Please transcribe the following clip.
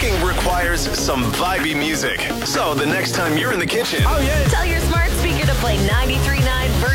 cooking requires some vibey music. So the next time you're in the kitchen, Tell your smart speaker to play 93.9